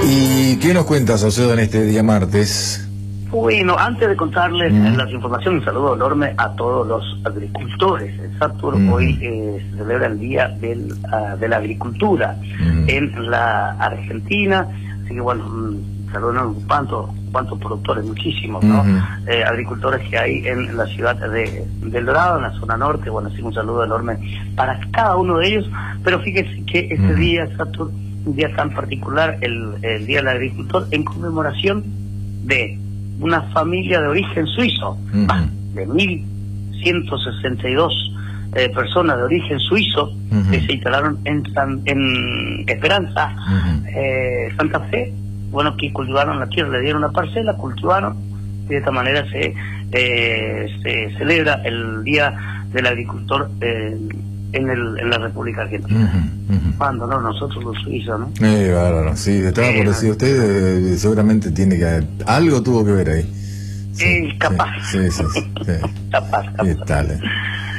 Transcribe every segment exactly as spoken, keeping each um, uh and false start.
¿Y qué nos cuenta, Saucedo, en este día martes? Bueno, antes de contarles Mm. las informaciones, un saludo enorme a todos los agricultores. Exacto, Mm. hoy eh, se celebra el Día del, uh, de la Agricultura Mm. en la Argentina. Así que bueno, un saludo enorme, cuántos, cuántos productores, muchísimos, ¿no? Mm. Eh, agricultores que hay en la ciudad de, de El Dorado, en la zona norte. Bueno, así que un saludo enorme para cada uno de ellos. Pero fíjense que este Mm. día, exacto, un día tan particular, el, el Día del Agricultor, en conmemoración de una familia de origen suizo, Uh-huh. bah, de mil ciento sesenta y dos eh, personas de origen suizo, Uh-huh. que se instalaron en, San, en Esperanza, Uh-huh. eh, Santa Fe, bueno, que cultivaron la tierra, le dieron una parcela, cultivaron, y de esta manera se, eh, se celebra el Día del Agricultor eh, en, el, en la República Argentina. Uh-huh. Uh-huh. Cuando no, nosotros los suizos, ¿no? Eh, bárbaro, sí, estaba por Eh, decir usted, eh, seguramente tiene que, algo tuvo que ver ahí. Sí, Eh, capaz. Sí, sí, sí. sí. Capaz, capaz. ¿Qué tal? eh?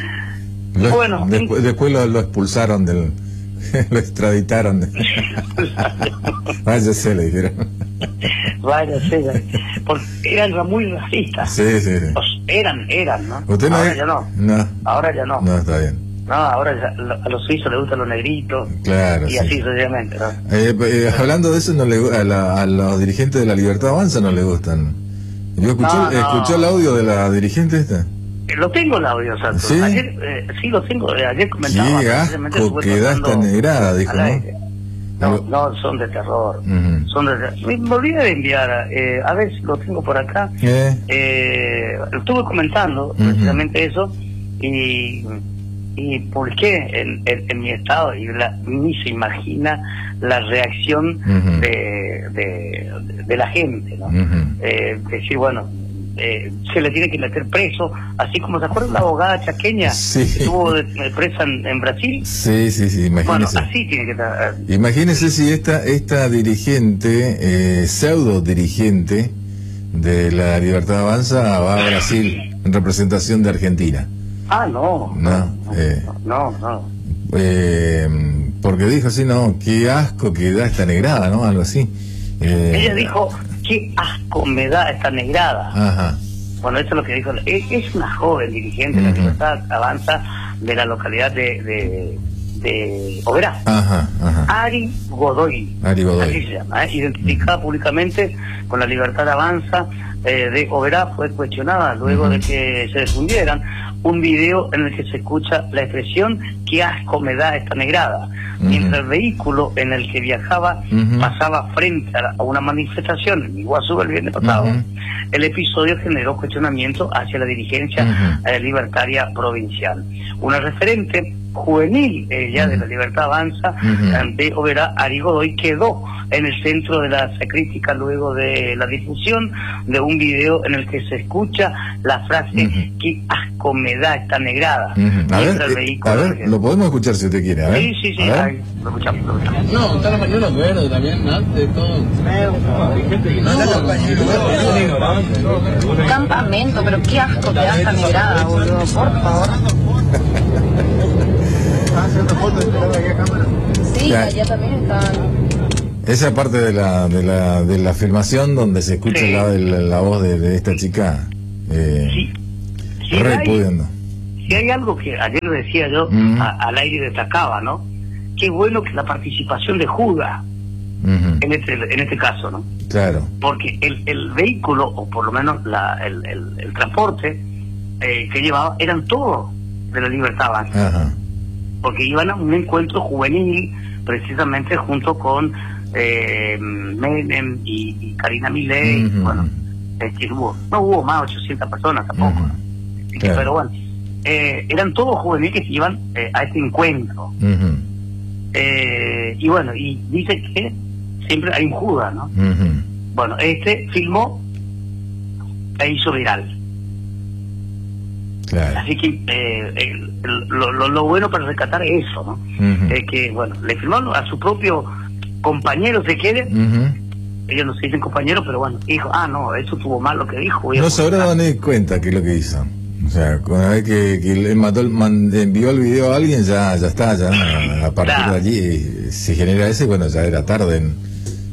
Lo- Bueno, después, después lo, lo expulsaron del, lo extraditaron. De... Váyase, le dijeron. Vaya, sí, porque eran muy racistas. Sí, sí, sí. Los- eran, eran, ¿no? ¿Usted no Ahora es? ya no. No, Ahora ya no. no, está bien. No, ahora ya, lo- a los suizos les gustan los negritos. Claro, Y sí. así sucesivamente, ¿no? Eh, eh, hablando de eso, no le, a, la- a los dirigentes de la Libertad Avanza no le gustan. Yo escuché, No, no. escuché el audio de la dirigente esta. Eh, Lo tengo el audio, Santos. ¿Sí? Ayer, eh, sí, lo tengo. eh, ayer comentaba. Qué precisamente asco estuve que da tratando esta negrada, dijo, al ¿no? aire. No, Algo- no, son de terror. Ujú. Son de terror. Me, me olvidé de enviar, eh, a ver si lo tengo por acá. Eh, Eh, lo estuve comentando precisamente eso y, y publiqué en, en, en mi estado y la, ni se imagina la reacción Ujú. de, de, de la gente, ¿no? Ujú. Eh, decir, bueno, eh, se le tiene que meter preso, así como se acuerda la abogada chaqueña Sí. que estuvo de- de presa en, en Brasil. sí, sí, sí, Bueno, imagínese. así tiene que estar. Imagínese si esta, esta dirigente, eh, pseudo dirigente de la Libertad Avanza va a Brasil en representación de Argentina. Ah, no. No, eh. no, no. Eh, porque dijo así, no, qué asco que da esta negrada, ¿no? Algo así. Eh, Ella dijo, qué asco me da esta negrada. Ajá. Bueno, eso es lo que dijo. Es, es una joven dirigente de la Ujú. Libertad Avanza de la localidad de, de, de Oberá. Ajá, ajá. Ari Godoy. Ari Godoy. Así se llama, ¿eh? Identificada públicamente con la Libertad Avanza eh, de Oberá, fue cuestionada luego Ujú. de que se difundieran un video en el que se escucha la expresión qué asco me da esta negrada, mientras el vehículo en el que viajaba Ujú. pasaba frente a, la- a una manifestación en Iguazú el viernes pasado. Ujú. El episodio generó cuestionamiento hacia la dirigencia Ujú. eh, libertaria provincial. Una referente juvenil, ella de la Libertad Avanza, Ujú. eh, de Oberá, Ari Godoy, quedó en el centro de la crítica luego de la difusión de un video en el que se escucha la frase Ujú. qué asco me da esta negrada. Ujú. A Mientras ver, el eh, vehículo- a ver, lo podemos escuchar si usted quiere, a ver. Sí, sí, sí, A ver. ahí, lo escuchamos, lo escuchamos. No, está la mañana verde también, antes todo. Hay gente que no. Campamento, pero qué asco que da esta negrada, boludo, por favor. Sí, Ya. allá también están. Esa parte de la, de la, de la filmación donde se escucha Sí. la, la, la voz de, de esta chica eh, Sí. Sí, hay- repudiando. Si hay algo que ayer decía yo, Mm. a- al aire destacaba, ¿no? Qué bueno que la participación de Judas Ujú. en este en este caso, ¿no? Claro. Porque el, el vehículo, o por lo menos la, el, el, el transporte eh, que llevaba, eran todos de la Libertad Avanza, Ajá. porque iban a un encuentro juvenil, precisamente junto con eh, Menem y, y Karina Milei, Ujú. bueno, es que hubo, no hubo más de ochocientas personas tampoco, Ujú. Así que, Claro. pero bueno, eh, eran todos juveniles que se iban eh, a este encuentro. Ujú. Eh, y bueno, y dice que siempre hay un Judas, ¿no? Ujú. Bueno, este filmó e hizo viral. Claro. Así que eh, el- el- lo, lo, lo bueno para rescatar es eso, ¿no? Ujú. Es que, bueno, le filmó a su propio compañero, se quiere, Ujú. ellos no se dicen compañeros, pero bueno, dijo, ah, no, eso estuvo mal lo que dijo. voy a No se habrá publicar. dado ni cuenta que es lo que hizo. O sea, una vez que, que le mató, el- man- envió el video a alguien, ya ya está, ya a partir Claro. de allí eh, se genera ese, bueno, ya era tarde en,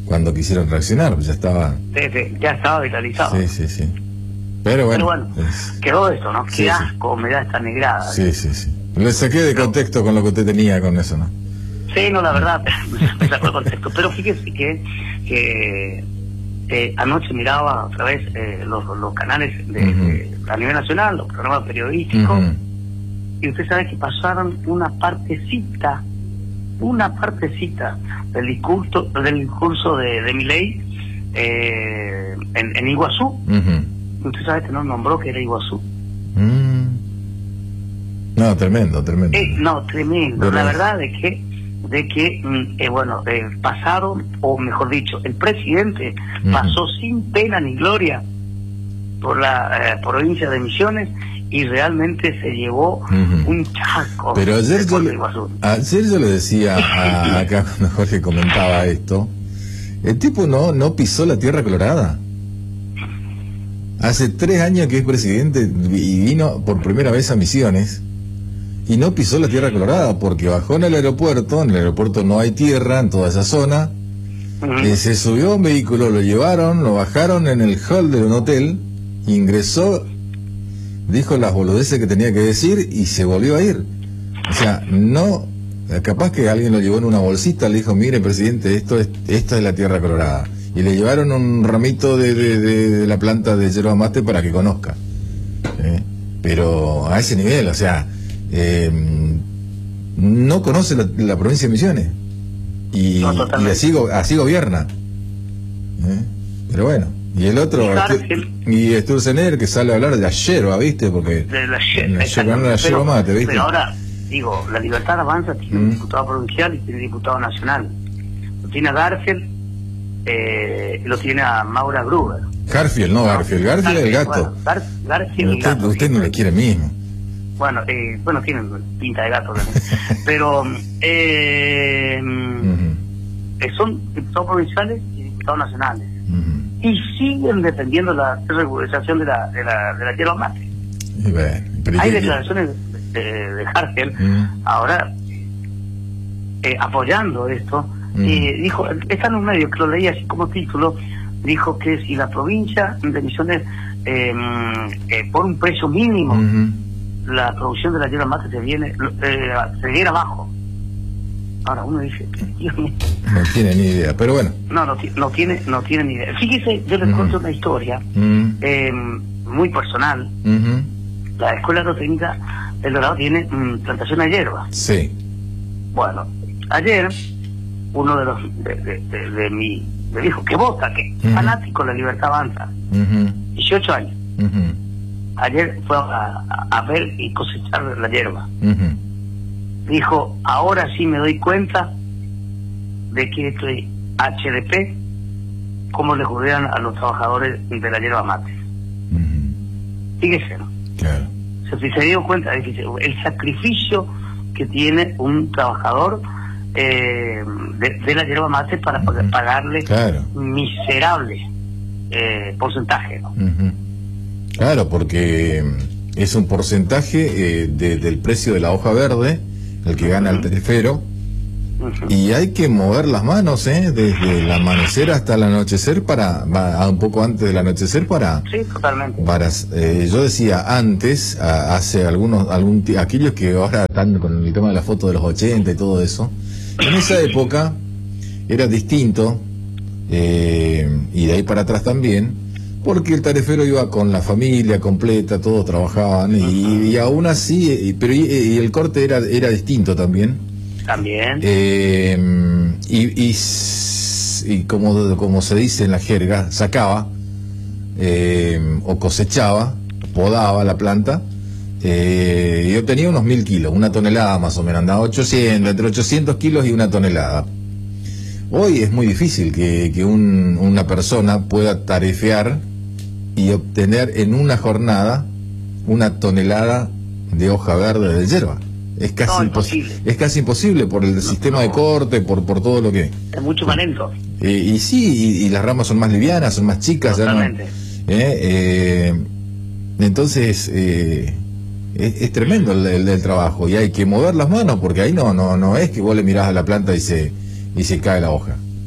cuando quisieron reaccionar, pues ya estaba... Sí, sí, ya estaba vitalizado. Sí, sí, sí. Pero bueno, Pero bueno, es... quedó esto, ¿no? Sí, Qué sí. asco me da esta negrada. Sí, sí, sí. Le saqué de contexto con lo que usted tenía con eso, ¿no? Sí, no, la verdad, me sacó el contexto. Pero fíjese que, que eh, anoche miraba otra vez eh, los, los canales de, Uh-huh. de, a nivel nacional, los programas periodísticos, Uh-huh. y usted sabe que pasaron una partecita, una partecita del discurso, del discurso de, de Milei eh, en, en Iguazú. Uh-huh. Usted sabe que no nombró que era Iguazú. Mm. No, tremendo, tremendo. Eh, no, tremendo. ¿Verdad? La verdad de que, de que mm, eh, bueno, eh, pasaron, o mejor dicho, el presidente Ujú. pasó sin pena ni gloria por la eh, provincia de Misiones y realmente se llevó Ujú. un chasco. Pero ayer de yo, Puerto le, Iguazú. ayer yo le decía a, acá cuando Jorge comentaba esto, el tipo no, no pisó la tierra colorada. Hace tres años que es presidente y vino por primera vez a Misiones y no pisó la tierra colorada porque bajó en el aeropuerto, en el aeropuerto no hay tierra en toda esa zona, Ujú. eh, se subió a un vehículo, lo llevaron, lo bajaron en el hall de un hotel, ingresó, dijo las boludeces que tenía que decir y se volvió a ir. O sea, no, capaz que alguien lo llevó en una bolsita, le dijo, mire presidente, esto es, esta es la tierra colorada. Y le llevaron un ramito de, de, de, de la planta de yerba mate para que conozca. ¿Eh? Pero a ese nivel, o sea, eh, no conoce la, la provincia de Misiones. Y, No, y totalmente. así, go- así gobierna. ¿Eh? Pero bueno. Y el otro, Y Stu- Garfield. y Sturzenegger, que sale a hablar de la yerba, ¿viste? Porque De la la yerba, yerba, no la pero, yerba mate, ¿viste? pero ahora, digo, la Libertad Avanza tiene Mm. un diputado provincial y tiene diputado nacional. Lo tiene a Garfield, eh, lo tiene a Maura Gruber. Garfield, no Garfield. Garfield es el gato. Bueno, Gar- Garfield el Usted, gato, usted sí. no le quiere mismo. Bueno, eh, bueno, tienen pinta de gato también. Pero eh, Ujú, eh, son diputados provinciales y diputados nacionales. ujú. Y siguen defendiendo la regularización de la, de la, de la yerba mate. Y bueno, pero Hay ¿qué- declaraciones de, de, de Hartel Mm. ahora eh, apoyando esto. Mm. Y dijo, está en un medio que lo leí así como título, dijo que si la provincia de Misiones eh, eh, por un precio mínimo Ujú. la producción de la yerba mate se viene eh, se viene abajo. Ahora uno dice, Dios mío, No tiene ni idea, pero bueno. no, no, ti- no tiene no tiene ni idea. Fíjese, yo les Ujú. cuento una historia Mm, eh, muy personal. ujú. La Escuela Agrotécnica del Dorado tiene mm, plantación de hierba. Sí. Bueno, ayer uno de los de, de, de, de mi me dijo que vota, que es Ujú. fanático de la Libertad Avanza, Ujú, dieciocho años. ujú, Ayer fue a, a- a ver y cosechar la hierba. ujú. Dijo, ahora sí me doy cuenta de que estoy H D P, cómo le jodían a los trabajadores de la hierba mate. Ujú. Fíjese, ¿no? Claro. Se, si se dio cuenta de que el sacrificio que tiene un trabajador eh, de, de la yerba mate para Ujú. pag- pagarle Claro. miserable eh, porcentaje, ¿no? Ujú. Claro, porque mm, es un porcentaje eh, de- del precio de la hoja verde, el que gana el tarifero, Ujú. y hay que mover las manos, ¿eh? Desde el amanecer hasta el anochecer para, va, un poco antes del anochecer para, Sí, totalmente. para eh, yo decía antes, a- hace algunos, algún, ti- aquellos que ahora están con el tema de la foto de los ochenta y todo eso, en esa época era distinto, eh, y de ahí para atrás también, porque el tarifero iba con la familia completa, todos trabajaban, y, y aún así, eh, pero y, y el corte era, era distinto también. También. Eh, y, y, s- y como, como se dice en la jerga, sacaba eh, o cosechaba, podaba la planta. Eh, yo tenía unos mil kilos, una tonelada más o menos, andaba ochocientos, entre ochocientos kilos y una tonelada. Hoy es muy difícil que, que un- una persona pueda tarifear y obtener en una jornada una tonelada de hoja verde de hierba. Es casi, No, impos- imposible. es casi imposible por el sistema de no. corte, por, por todo lo que... Es mucho más lento. Eh, y sí, y, y las ramas son más livianas, son más chicas. ya no- Totalmente. eh, eh, entonces, eh, es, es tremendo el, el- el trabajo y hay que mover las manos porque ahí no no no es que vos le mirás a la planta y se, y se cae la hoja.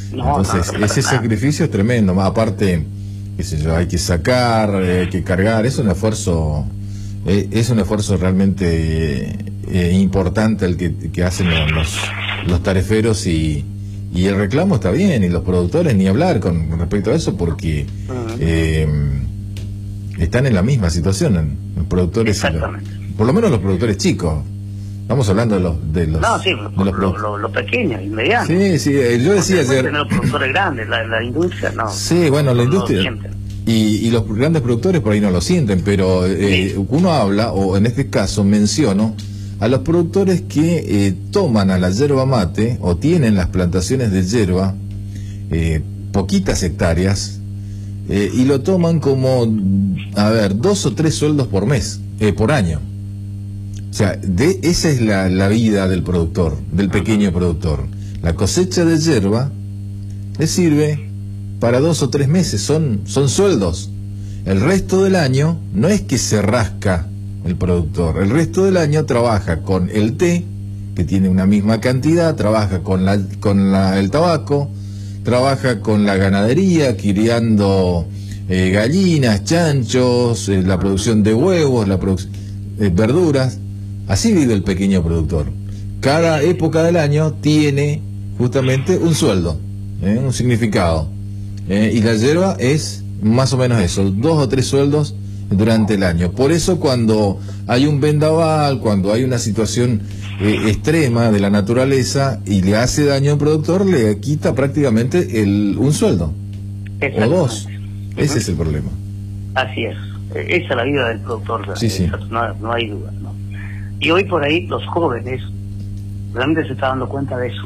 No, Entonces, no, no, ese nada. sacrificio es tremendo. Más aparte, qué sé yo, hay que sacar, eh, hay que cargar. Es un esfuerzo, eh, es un esfuerzo realmente eh, eh, importante el que, que hacen los, los tareferos y, y el reclamo está bien, y los productores ni hablar con respecto a eso, porque Uh-huh. eh, están en la misma situación los productores, y los- Exactamente. por lo menos los productores chicos. Estamos hablando de los de los, No, sí, de lo, los lo, produ- lo, lo pequeño y mediano. Sí, sí, eh, yo decía Después ayer. tener los productores grandes, la, la industria, no. Sí, bueno, la no lo industria sienten. y, y los grandes productores por ahí no lo sienten, pero eh, Sí. uno habla, o en este caso menciono, a los productores que eh, toman a la yerba mate o tienen las plantaciones de yerba, eh, poquitas hectáreas, eh, y lo toman como, a ver, dos o tres sueldos por mes, eh, por año. O sea, de, esa es la, la vida del productor, del pequeño productor. La cosecha de yerba le sirve para dos o tres meses, son, son sueldos. El resto del año no es que se rasca el productor, el resto del año trabaja con el té, que tiene una misma cantidad, trabaja con, la, con la, el tabaco, trabaja con la ganadería, criando eh, gallinas, chanchos, eh, la producción de huevos, la produc- eh, verduras. Así vive el pequeño productor. Cada época del año tiene justamente un sueldo, ¿eh? un significado. ¿eh? Y la yerba es más o menos eso, dos o tres sueldos durante el año. Por eso cuando hay un vendaval, cuando hay una situación eh, extrema de la naturaleza y le hace daño al productor, le quita prácticamente el, un sueldo. O dos. Ese Ujú. es el problema. Así es. Eh, Esa es la vida del productor. Sí, sí. Esa- No, no hay duda, ¿no? Y hoy por ahí los jóvenes realmente se están dando cuenta de eso.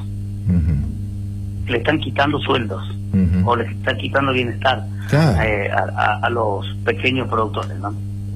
Ujú, Que le están quitando sueldos ujú. o les están quitando bienestar Claro. eh, a, a- a los pequeños productores, ¿no?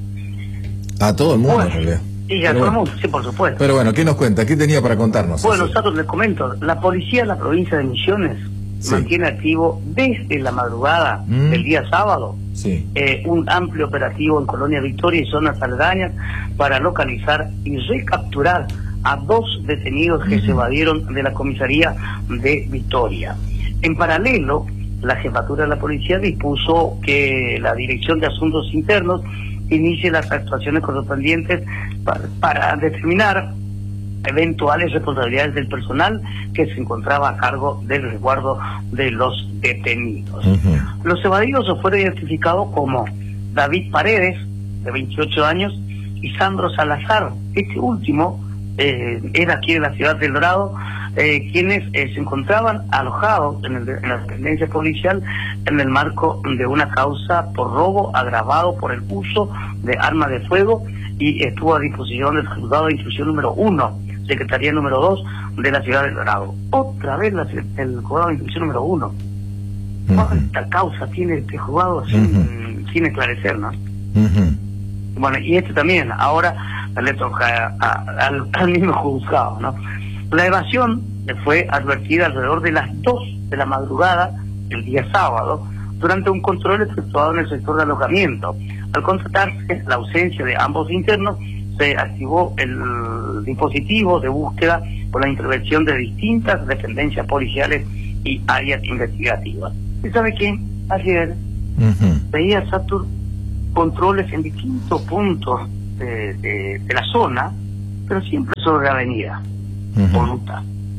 A todo el mundo, Bueno, en realidad. y a Pero todo el bueno. mundo, sí, por supuesto. Pero bueno, ¿qué nos cuenta? ¿Qué tenía para contarnos? Bueno, César? Sato, les comento, la policía de la provincia de Misiones Sí. mantiene activo desde la madrugada Mm. del día sábado Sí. eh, un amplio operativo en Colonia Victoria y zonas aledañas para localizar y recapturar a dos detenidos que Ujú. se evadieron de la comisaría de Victoria. En paralelo, la jefatura de la policía dispuso que la Dirección de Asuntos Internos inicie las actuaciones correspondientes para, para determinar eventuales responsabilidades del personal que se encontraba a cargo del resguardo de los detenidos. Ujú. Los evadidos fueron identificados como David Paredes, de veintiocho años, y Sandro Salazar. Este último eh, era aquí en la ciudad de El Dorado, eh, quienes eh, se encontraban alojados en, el, en la dependencia policial en el marco de una causa por robo agravado por el uso de armas de fuego, y estuvo a disposición del juzgado de instrucción número uno, secretaría número dos de la ciudad de El Dorado. Otra vez la, el juzgado de instrucción número uno. ¿Cuánta causa tiene este juzgado sin, Ujú. sin esclarecer, no? Ujú. Bueno, y este también, ahora le toca a- a- al, al mismo juzgado, ¿no? La evasión fue advertida alrededor de las dos de la madrugada del día sábado, durante un control efectuado en el sector de alojamiento. Al constatarse la ausencia de ambos internos, se activó el dispositivo de búsqueda con la intervención de distintas dependencias policiales y áreas investigativas. ¿Y sabe qué? Ayer Ujú. veía Satur controles en distintos puntos de, de- de la zona, pero siempre sobre avenida o Ujú. ruta.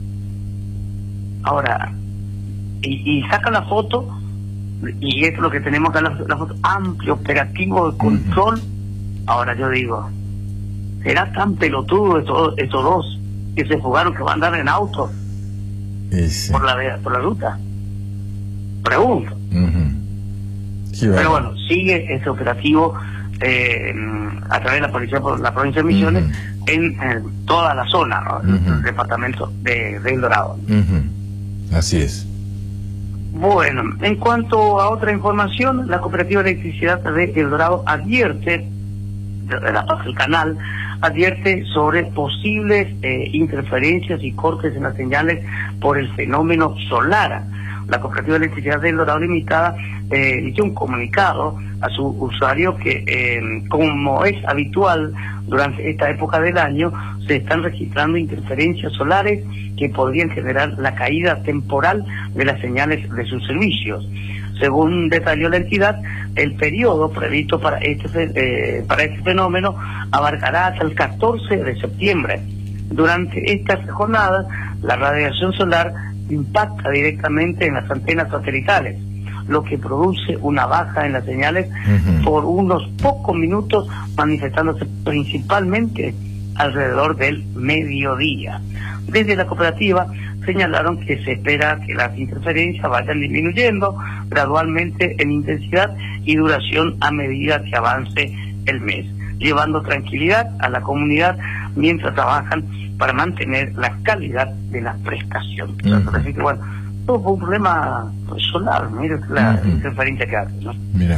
Ahora, y, y saca la foto, y esto es lo que tenemos acá, la, la foto, amplio operativo de control. Ahora yo digo, ¿será tan pelotudo estos, estos dos que se fugaron que van a andar en auto Ese. por la, por la ruta? Pregunto. Ujú. Sí, Pero vale. bueno, sigue este operativo eh, a través de la policía por la provincia de Misiones Ujú. en, en toda la zona, ¿no? Ujú. El departamento de, de El Dorado. Ujú. Así es. Bueno, en cuanto a otra información, la Cooperativa de Electricidad de El Dorado advierte, de la paz del canal, advierte sobre posibles eh, interferencias y cortes en las señales por el fenómeno solar. la Cooperativa de Electricidad del Dorado Limitada eh, emitió un comunicado a su usuario que, eh, como es habitual durante esta época del año, se están registrando interferencias solares que podrían generar la caída temporal de las señales de sus servicios. Según detalló la entidad, el periodo previsto para este, eh, para este fenómeno abarcará hasta el catorce de septiembre. Durante estas jornadas, la radiación solar impacta directamente en las antenas satelitales, lo que produce una baja en las señales uh-huh. por unos pocos minutos, manifestándose principalmente alrededor del mediodía. Desde la cooperativa señalaron que se espera que las interferencias vayan disminuyendo gradualmente en intensidad y duración a medida que avance el mes, llevando tranquilidad a la comunidad mientras trabajan para mantener la calidad de la prestación. Uh-huh. Así que bueno, todo fue un problema solar, mira la uh-huh. interferencia que hace, ¿no? Mira.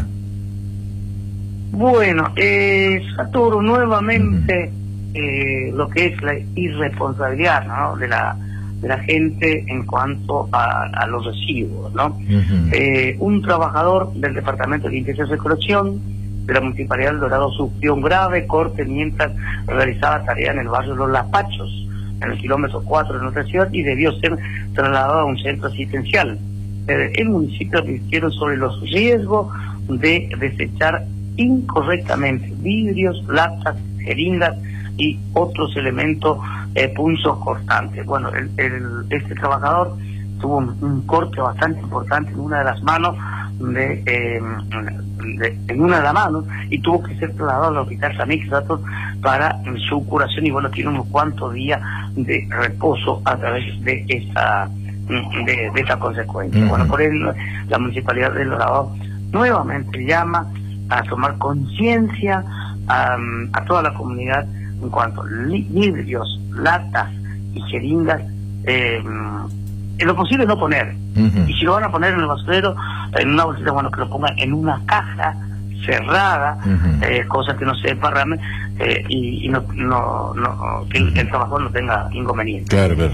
Bueno, eh, Saturno, nuevamente uh-huh. eh, lo que es la irresponsabilidad, ¿no?, de la de la gente en cuanto a, a los residuos, ¿no? Uh-huh. Eh, un trabajador del Departamento de Limpieza y Recolección de la Municipalidad del Dorado sufrió un grave corte mientras realizaba tarea en el barrio Los Lapachos, en el kilómetro cuatro de nuestra ciudad, y debió ser trasladado a un centro asistencial. Eh, el municipio advirtieron sobre los riesgos de desechar incorrectamente vidrios, latas, jeringas y otros elementos eh, punzos cortantes. Bueno, el, el, este trabajador tuvo un, un corte bastante importante en una de las manos, de, eh, de, en una de las manos, y tuvo que ser trasladado al hospital San Miguel para su curación, y bueno, tiene unos cuantos días de reposo a través de esa de, de esa consecuencia. Uh-huh. Bueno, por ello la Municipalidad del Dorado nuevamente llama a tomar conciencia a, a toda la comunidad en cuanto a vidrios, latas y jeringas, eh, en lo posible no poner. Uh-huh. Y si lo van a poner en el basurero, en una bolsita, bueno, que lo pongan en una caja cerrada, uh-huh. eh, cosas que no se desparramen, eh, y, y no, no, no, que el, el trabajador no tenga inconveniente. Claro, claro.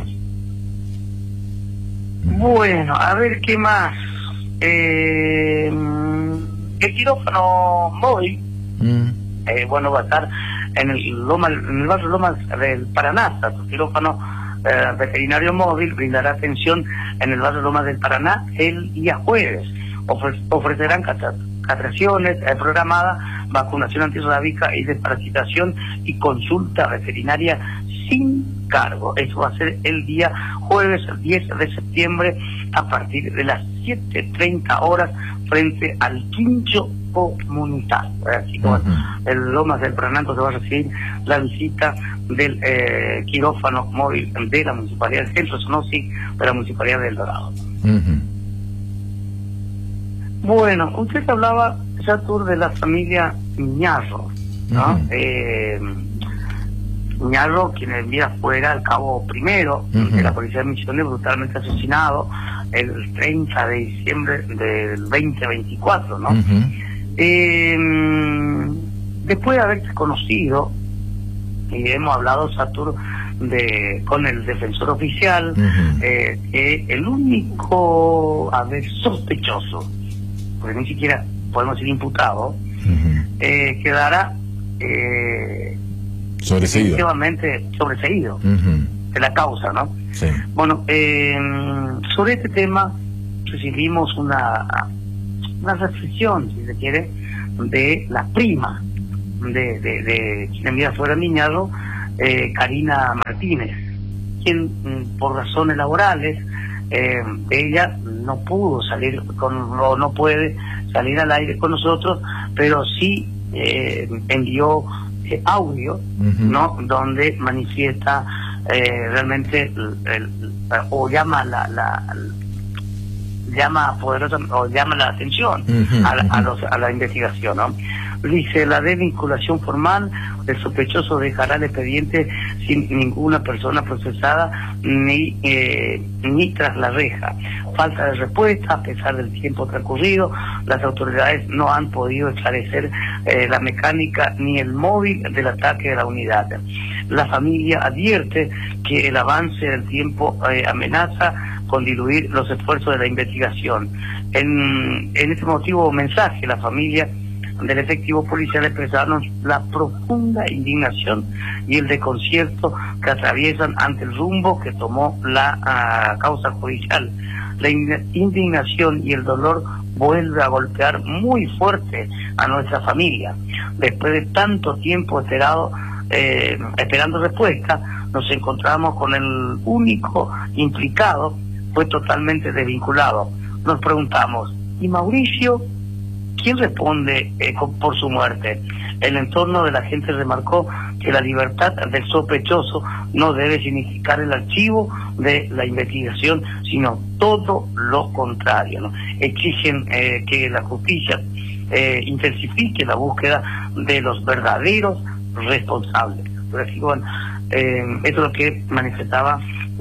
Bueno, a ver qué más. Eh, el quirófano móvil, uh-huh. eh, bueno, va a estar en el Loma, en el barrio Lomas del Paraná. Su quirófano eh, veterinario móvil brindará atención en el barrio Lomas del Paraná el día jueves. Ofre, ofrecerán castraciones eh, programadas, vacunación antirrábica y desparasitación y consulta veterinaria sin cargo. Eso va a ser el día jueves diez de septiembre a partir de las siete treinta horas frente al quincho comunitario. Así que bueno, uh-huh. el Lomas del Paraná se va a recibir la visita del eh, quirófano móvil de la Municipalidad del Centro Sonosi de la Municipalidad del Dorado. Uh-huh. Bueno, usted hablaba, Satur, de la familia Ñarro, ¿no? Uh-huh. Eh, Ñarro, quien el día fuera al cabo primero uh-huh. de la Policía de Misiones, brutalmente asesinado el treinta de diciembre del veinte veinticuatro, ¿no? Uh-huh. Eh, después de haberse conocido, y hemos hablado, Satur, de con el defensor oficial, uh-huh. eh, que el único, a ver, sospechoso, porque ni siquiera podemos ser imputado, uh-huh. eh, quedará eh, sobreseído, efectivamente sobreseído uh-huh. de la causa, ¿no? Sí. Bueno, eh, sobre este tema recibimos una una reflexión, si se quiere, de la prima de, de, de quien envía fuera Niñado, eh, Karina Martínez, quien por razones laborales eh, ella no pudo salir con, o no puede salir al aire con nosotros, pero sí eh, envió eh, audio, uh-huh. ¿no?, donde manifiesta eh, realmente el, el, o llama la, la llama poderosa o llama la atención uh-huh, a, la, a, los, a la investigación, ¿no? Dice: la desvinculación formal del sospechoso dejará el expediente sin ninguna persona procesada ni eh, ni tras la reja. Falta de respuesta a pesar del tiempo transcurrido. Las autoridades no han podido esclarecer eh, la mecánica ni el móvil del ataque de la unidad. La familia advierte que el avance del tiempo eh, amenaza con diluir los esfuerzos de la investigación. En, en este motivo mensaje, la familia del efectivo policial expresaron la profunda indignación y el desconcierto que atraviesan ante el rumbo que tomó la uh, causa judicial. La indignación y el dolor vuelve a golpear muy fuerte a nuestra familia. Después de tanto tiempo esperado, eh, esperando respuesta, nos encontramos con el único implicado, fue totalmente desvinculado. Nos preguntamos, ¿y Mauricio? ¿Quién responde eh, por su muerte? El entorno de la gente remarcó que la libertad del sospechoso no debe significar el archivo de la investigación, sino todo lo contrario, ¿no? Exigen eh, que la justicia eh, intensifique la búsqueda de los verdaderos responsables. Pero así, bueno, eh, esto es lo que manifestaba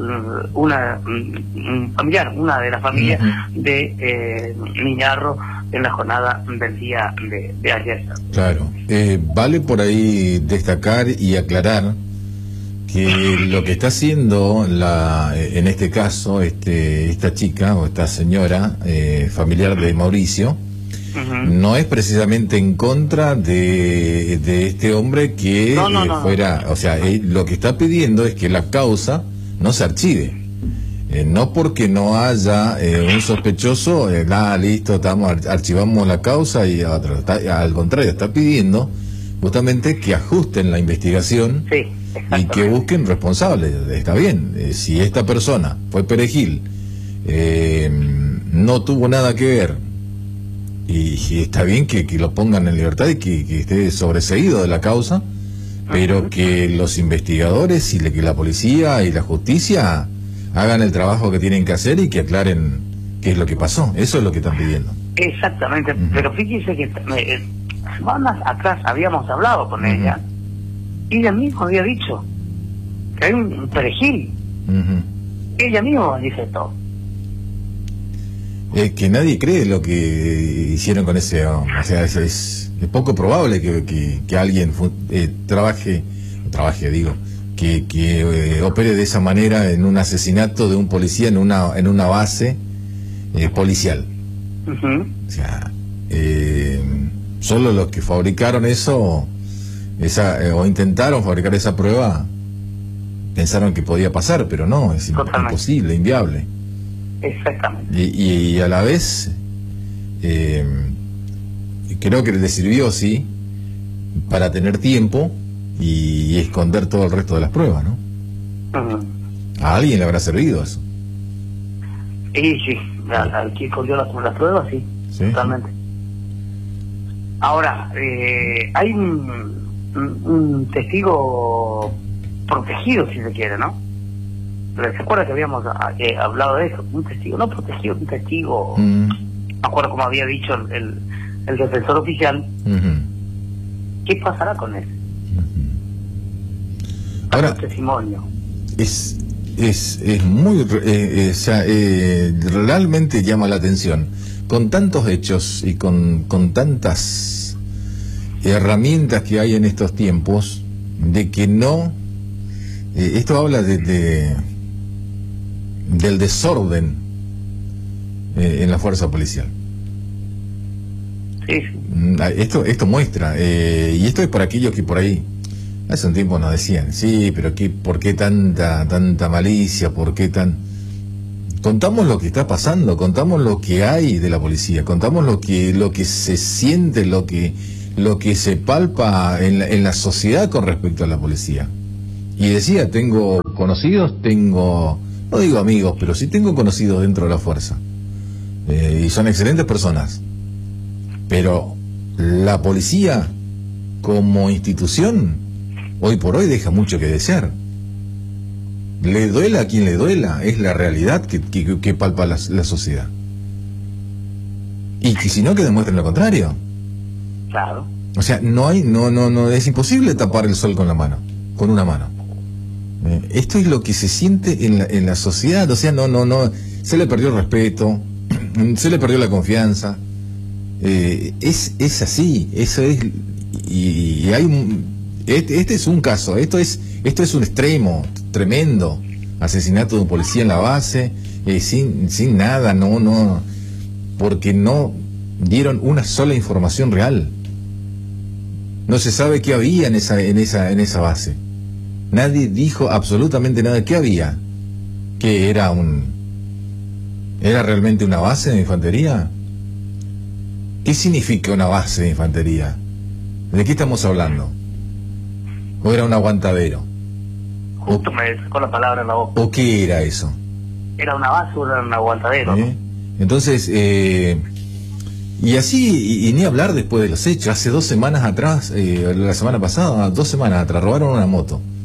una un familiar, una de las familias uh-huh. de eh, Miñarro en la jornada del día de, de ayer. Claro, eh, vale por ahí destacar y aclarar que lo que está haciendo la, en este caso este esta chica o esta señora eh, familiar de Mauricio uh-huh. no es precisamente en contra de, de este hombre que no, no, eh, no, fuera, no. o sea, él, lo que está pidiendo es que la causa no se archive, eh, no porque no haya eh, un sospechoso, eh, ah, listo, estamos, archivamos la causa y otro, está, al contrario, está pidiendo justamente que ajusten la investigación sí, y que busquen responsables. Está bien, eh, si esta persona fue perejil, eh, no tuvo nada que ver, y, y está bien que, que lo pongan en libertad y que, que esté sobreseído de la causa, pero que los investigadores y que la policía y la justicia hagan el trabajo que tienen que hacer y que aclaren qué es lo que pasó. Eso es lo que están pidiendo. Exactamente, uh-huh. pero fíjese que eh, semanas atrás habíamos hablado con uh-huh. ella y ella misma había dicho que hay un perejil. Uh-huh. Ella misma dice todo. Es que nadie cree lo que hicieron con ese hombre. O sea, es, es, es poco probable que, que, que alguien eh, trabaje, trabaje digo, que, que eh, opere de esa manera en un asesinato de un policía en una en una base eh, policial. Uh-huh. O sea, eh, solo los que fabricaron eso, esa eh, o intentaron fabricar esa prueba, pensaron que podía pasar, pero no, es Totalmente. imposible, inviable. Exactamente. Y, y, y a la vez, eh, creo que le sirvió, sí, para tener tiempo y, y esconder todo el resto de las pruebas, ¿no? Uh-huh. A alguien le habrá servido eso. Y sí, al que escondió las, las pruebas, sí, sí, totalmente. Ahora, eh, hay un, un, un testigo protegido, si se quiere, ¿no? ¿Se acuerda que habíamos eh, hablado de eso? Un testigo, no protegido, un testigo, mm. me acuerdo como había dicho el, el, el defensor oficial. Uh-huh. ¿Qué pasará con él? Uh-huh. Ahora, el testimonio. Es, es, es muy, eh, eh, o sea, eh, realmente llama la atención, con tantos hechos y con, con tantas herramientas que hay en estos tiempos, de que no, eh, esto habla de, de del desorden eh, en la fuerza policial. Sí. Esto esto muestra, eh, y esto es para aquellos que por ahí hace un tiempo nos decían, sí, pero qué, ¿por qué tanta tanta malicia? ¿Por qué tan...? Contamos lo que está pasando, contamos lo que hay de la policía, contamos lo que lo que se siente, lo que lo que se palpa en la, en la sociedad con respecto a la policía. Y decía, tengo conocidos, tengo... no digo amigos, pero sí tengo conocidos dentro de la fuerza. Eh, y son excelentes personas. Pero la policía, como institución, hoy por hoy deja mucho que desear. Le duela a quien le duela, es la realidad que, que, que palpa la, la sociedad. Y que si no, que demuestren lo contrario. Claro. O sea, no hay, no, no, no, es imposible tapar el sol con la mano, con una mano. Eh, esto es lo que se siente en la, en la sociedad, o sea, no, no, no, se le perdió el respeto, se le perdió la confianza, eh, es, es así, eso es, y, y hay un, este, este es un caso, esto es, esto es un extremo tremendo, asesinato de un policía en la base, eh, sin, sin nada, no, no, porque no dieron una sola información real. No se sabe qué había en esa, en esa, en esa base. Nadie dijo absolutamente nada. ¿Qué había? ¿Que era un, era realmente una base de infantería? ¿Qué significa una base de infantería? ¿De qué estamos hablando? ¿O era un aguantadero? Justo o, me sacó la palabra en la boca. ¿O qué era eso? Era una base o era un aguantadero. ¿Eh? Entonces, eh, y así, y, y ni hablar después de los hechos. Hace dos semanas atrás, eh, la semana pasada, dos semanas atrás, robaron una moto.